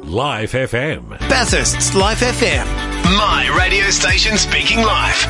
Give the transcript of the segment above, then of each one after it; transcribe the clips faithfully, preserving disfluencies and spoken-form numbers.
Life F M. Bathurst's Life F M. My radio station speaking live.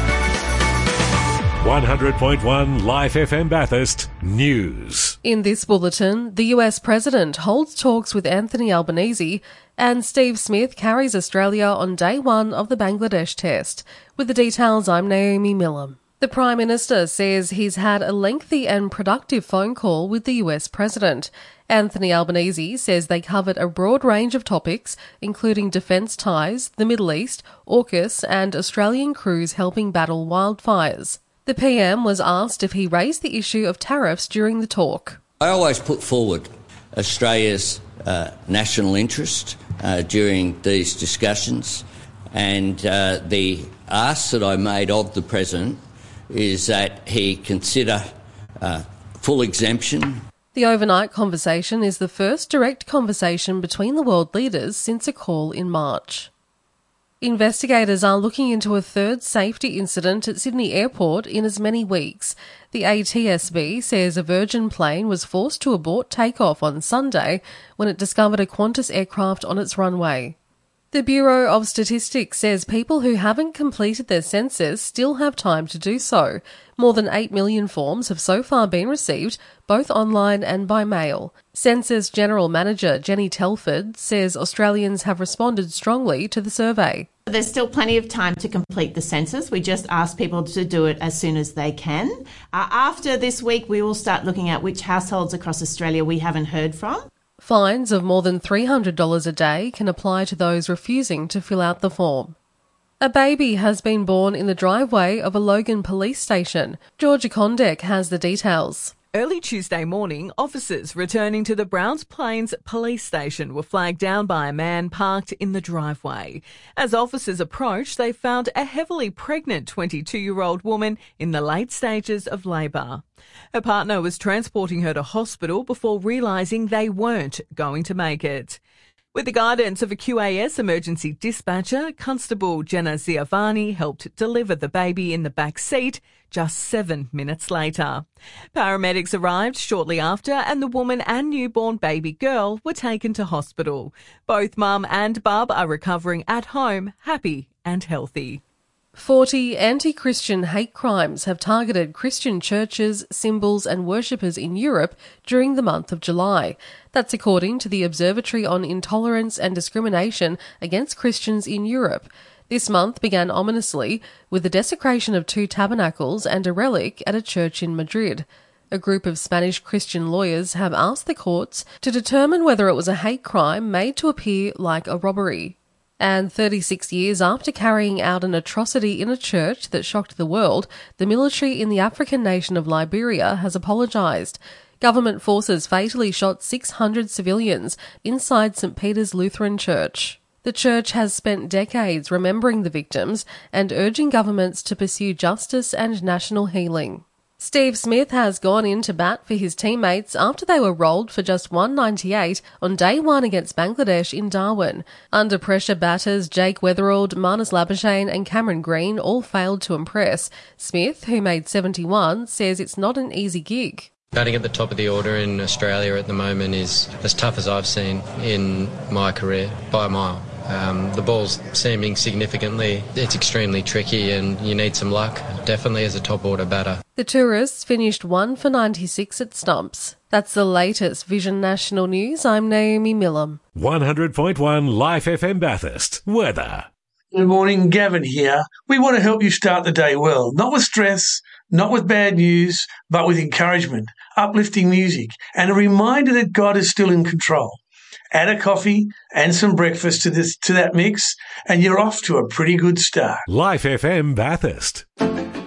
one hundred point one Life F M Bathurst News. In this bulletin, the U S President holds talks with Anthony Albanese and Steve Smith carries Australia on day one of the Bangladesh test. With the details, I'm Naomi Millam. The Prime Minister says he's had a lengthy and productive phone call with the U S President. Anthony Albanese says they covered a broad range of topics, including defence ties, the Middle East, AUKUS and Australian crews helping battle wildfires. The P M was asked if he raised the issue of tariffs during the talk. I always put forward Australia's uh, national interest uh, during these discussions, and uh, the ask that I made of the President is that he consider uh, full exemption. The overnight conversation is the first direct conversation between the world leaders since a call in March. Investigators are looking into a third safety incident at Sydney Airport in as many weeks. The A T S B says a Virgin plane was forced to abort takeoff on Sunday when it discovered a Qantas aircraft on its runway. The Bureau of Statistics says people who haven't completed their census still have time to do so. More than eight million forms have so far been received, both online and by mail. Census General Manager Jenny Telford says Australians have responded strongly to the survey. There's still plenty of time to complete the census. We just ask people to do it as soon as they can. Uh, after this week, we will start looking at which households across Australia we haven't heard from. Fines of more than three hundred dollars a day can apply to those refusing to fill out the form. A baby has been born in the driveway of a Logan police station. Georgia Condek has the details. Early Tuesday morning, officers returning to the Browns Plains police station were flagged down by a man parked in the driveway. As officers approached, they found a heavily pregnant twenty-two-year-old woman in the late stages of labour. Her partner was transporting her to hospital before realising they weren't going to make it. With the guidance of a Q A S emergency dispatcher, Constable Jenna Ziavani helped deliver the baby in the back seat just seven minutes later. Paramedics arrived shortly after and the woman and newborn baby girl were taken to hospital. Both mum and bub are recovering at home, happy and healthy. forty anti-Christian hate crimes have targeted Christian churches, symbols and worshippers in Europe during the month of July. That's according to the Observatory on Intolerance and Discrimination Against Christians in Europe. This month began ominously with the desecration of two tabernacles and a relic at a church in Madrid. A group of Spanish Christian lawyers have asked the courts to determine whether it was a hate crime made to appear like a robbery. And thirty-six years after carrying out an atrocity in a church that shocked the world, the military in the African nation of Liberia has apologised. Government forces fatally shot six hundred civilians inside St Peter's Lutheran Church. The church has spent decades remembering the victims and urging governments to pursue justice and national healing. Steve Smith has gone in to bat for his teammates after they were rolled for just one ninety-eight on day one against Bangladesh in Darwin. Under pressure, batters Jake Weatherald, Marnus Labuschagne and Cameron Green all failed to impress. Smith, who made seventy-one, says it's not an easy gig. Batting at the top of the order in Australia at the moment is as tough as I've seen in my career, by a mile. Um, the ball's seaming significantly. It's extremely tricky and you need some luck, definitely as a top order batter. The tourists finished one for ninety-six at stumps. That's the latest Vision National News. I'm Naomi Millam. one hundred point one Life F M Bathurst. Weather. Good morning, Gavin here. We want to help you start the day well, not with stress, not with bad news, but with encouragement, uplifting music, and a reminder that God is still in control. Add a coffee and some breakfast to this to that mix, and you're off to a pretty good start. Life F M Bathurst.